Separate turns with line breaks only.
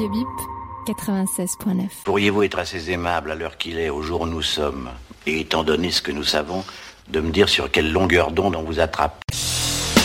Radio Bip 96.9.
Pourriez-vous être assez aimable à l'heure qu'il est, au jour où nous sommes, et étant donné ce que nous savons, de me dire sur quelle longueur d'onde on vous attrape ?